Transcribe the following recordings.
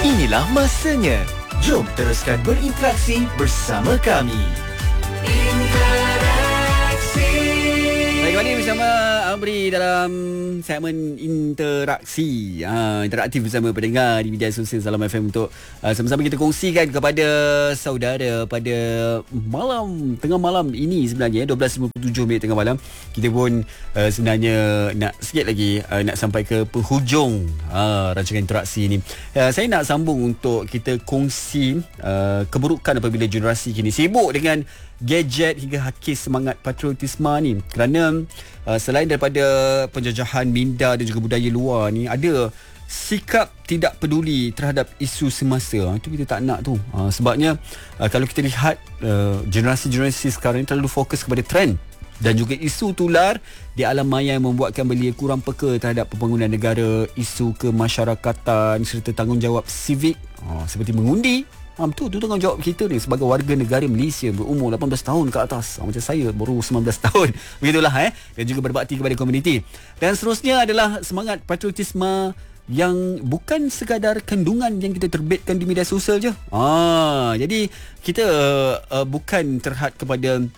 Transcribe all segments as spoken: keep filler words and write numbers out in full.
Inilah masanya. Jom teruskan berinteraksi bersama kami. Interaksi. Baik, kembali bersama Amri dalam segmen interaksi, ha, interaktif bersama pendengar di media sosial Salam F M untuk uh, sama-sama kita kongsikan kepada saudara pada malam, tengah malam ini sebenarnya dua belas lima puluh tujuh minit tengah malam. Kita pun uh, sebenarnya nak sikit lagi uh, nak sampai ke penghujung uh, rancangan interaksi ini. Uh, saya nak sambung untuk kita kongsi uh, keburukan apabila generasi kini sibuk dengan gadget hingga hakis semangat patriotisme ni, kerana uh, selain daripada penjajahan minda dan juga budaya luar ni, ada sikap tidak peduli terhadap isu semasa. Itu kita tak nak tu. Uh, sebabnya uh, kalau kita lihat uh, generasi-generasi sekarang ni terlalu fokus kepada trend dan juga isu tular di alam maya yang membuatkan belia kurang peka terhadap pembangunan negara, isu kemasyarakatan serta tanggungjawab sivik uh, seperti mengundi. Ha, betul, tu tanggungjawab kita ni sebagai warga negara Malaysia berumur lapan belas tahun ke atas. Ha, macam saya baru sembilan belas tahun. Begitulah eh. Dan juga berbakti kepada komuniti. Dan seterusnya adalah semangat patriotisme yang bukan sekadar kandungan yang kita terbitkan di media sosial je. Ha, jadi kita uh, bukan terhad kepada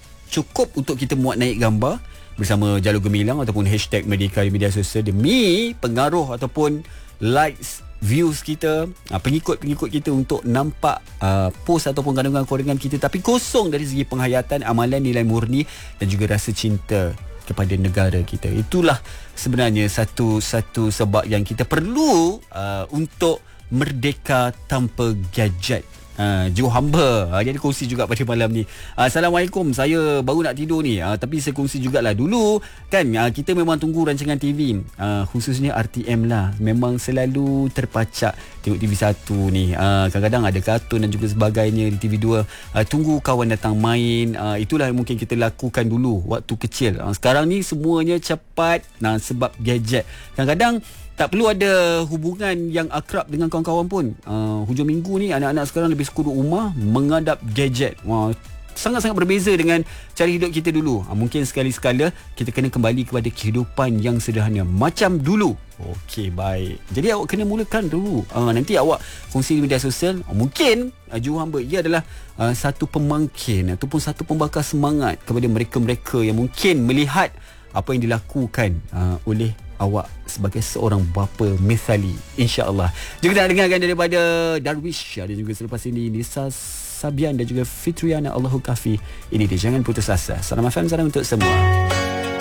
cukup untuk kita muat naik gambar bersama jalur gemilang ataupun hashtag Merdeka di media sosial demi pengaruh ataupun likes, views kita, pengikut-pengikut kita untuk nampak uh, post ataupun kandungan-kandungan kita, tapi kosong dari segi penghayatan, amalan, nilai murni dan juga rasa cinta kepada negara kita. Itulah sebenarnya satu satu sebab yang kita perlu uh, untuk merdeka tanpa gadget. Ha, jiwa hamba. Ha, jadi kongsi juga pada malam ni. Ha, Assalamualaikum. Saya baru nak tidur ni. Ha, tapi saya kongsi jugalah dulu kan, ha, kita memang tunggu rancangan T V, ha, khususnya R T M lah. Memang selalu terpacak tengok T V satu ni. Ha, kadang-kadang ada kartun dan juga sebagainya di T V dua. Ha, tunggu kawan datang main. Ha, itulah yang mungkin kita lakukan dulu waktu kecil. Ha, sekarang ni semuanya cepat, nah, sebab gadget. Kadang-kadang tak perlu ada hubungan yang akrab dengan kawan-kawan pun. Uh, hujung minggu ni anak-anak sekarang lebih suka duduk rumah menghadap gadget. Wah, sangat-sangat berbeza dengan cara hidup kita dulu. Uh, mungkin sekali-sekala kita kena kembali kepada kehidupan yang sederhana macam dulu. Okey, baik. Jadi awak kena mulakan dulu. Uh, nanti awak kongsi di media sosial. Uh, mungkin uh, jiwa hamba ia adalah uh, satu pemangkin ataupun satu pembakar semangat kepada mereka-mereka yang mungkin melihat apa yang dilakukan uh, oleh awak sebagai seorang bapa misali, insya-Allah. Juga nak dengarkan daripada Darwish dan juga selepas ini Nisa Sabian dan juga Fitriana Allahu Kafi. Ini dia, jangan putus asa. Salam F M, salam untuk semua.